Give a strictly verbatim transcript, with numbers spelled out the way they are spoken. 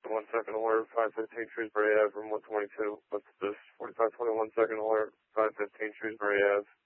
one second alert, five fifteen Shrewsbury Ave, room one twenty-two. What's this? forty-five twenty-one second alert, five fifteen Shrewsbury Ave.